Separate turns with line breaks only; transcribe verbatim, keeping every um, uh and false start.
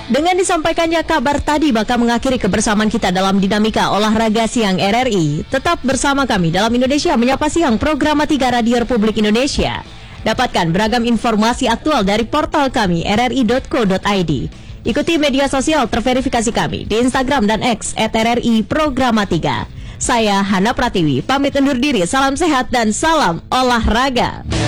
Dengan disampaikannya kabar tadi bakal mengakhiri kebersamaan kita dalam dinamika olahraga siang R R I. Tetap bersama kami dalam Indonesia Menyapa Siang, program tiga Radio Republik Indonesia. Dapatkan beragam informasi aktual dari portal kami r r i dot co dot i d. Ikuti media sosial terverifikasi kami di Instagram dan X et r r i programa tiga. Saya Hana Pratiwi, pamit undur diri, salam sehat dan salam olahraga.